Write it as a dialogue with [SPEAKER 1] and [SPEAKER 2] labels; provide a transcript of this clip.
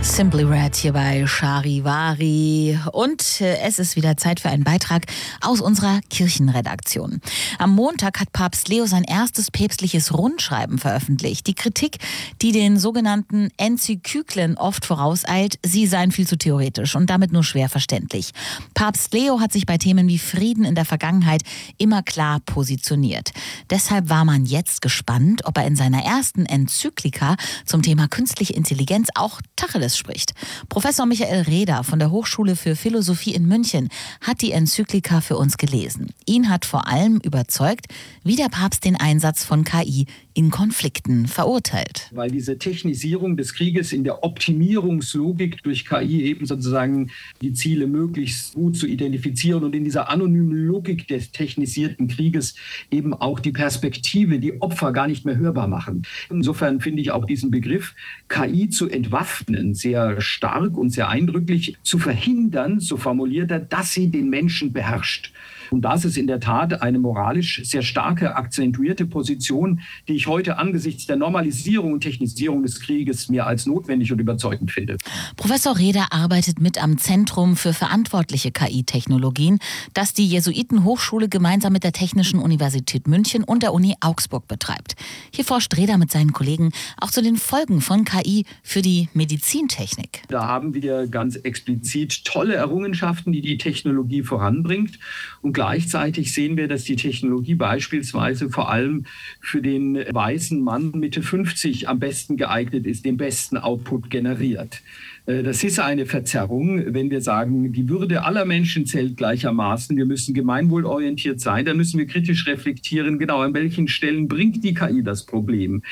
[SPEAKER 1] Simply Red hier bei Charivari. Und es ist wieder Zeit für einen Beitrag aus unserer Kirchenredaktion. Am Montag hat Papst Leo sein erstes päpstliches Rundschreiben veröffentlicht. Die Kritik, die den sogenannten Enzyklen oft vorauseilt, sie seien viel zu theoretisch und damit nur schwer verständlich. Papst Leo hat sich bei Themen wie Frieden in der Vergangenheit immer klar positioniert. Deshalb war man jetzt gespannt, ob er in seiner ersten Enzyklika zum Thema künstliche Intelligenz auch Tacheles spricht. Professor Michael Reder von der Hochschule für Philosophie in München hat die Enzyklika für uns gelesen. Ihn hat vor allem überzeugt, wie der Papst den Einsatz von KI in Konflikten verurteilt.
[SPEAKER 2] Weil diese Technisierung des Krieges in der Optimierungslogik durch KI eben sozusagen die Ziele möglichst gut zu identifizieren und in dieser anonymen Logik des technisierten Krieges eben auch die Perspektive, die Opfer gar nicht mehr hörbar machen. Insofern finde ich auch diesen Begriff KI zu entwaffnen sehr stark und sehr eindrücklich, zu verhindern, so formuliert er, dass sie den Menschen beherrscht. Und das ist in der Tat eine moralisch sehr starke, akzentuierte Position, die ich heute angesichts der Normalisierung und Technisierung des Krieges mir als notwendig und überzeugend finde.
[SPEAKER 1] Professor Reder arbeitet mit am Zentrum für verantwortliche KI-Technologien, das die Jesuitenhochschule gemeinsam mit der Technischen Universität München und der Uni Augsburg betreibt. Hier forscht Reder mit seinen Kollegen auch zu den Folgen von KI für die Medizintechnik.
[SPEAKER 2] Da haben wir ganz explizit tolle Errungenschaften, die die Technologie voranbringt. Und gleichzeitig sehen wir, dass die Technologie beispielsweise vor allem für den weißen Mann Mitte 50 am besten geeignet ist, den besten Output generiert. Das ist eine Verzerrung, wenn wir sagen, die Würde aller Menschen zählt gleichermaßen. Wir müssen gemeinwohlorientiert sein. Dann müssen wir kritisch reflektieren, genau an welchen Stellen bringt die KI das Problem.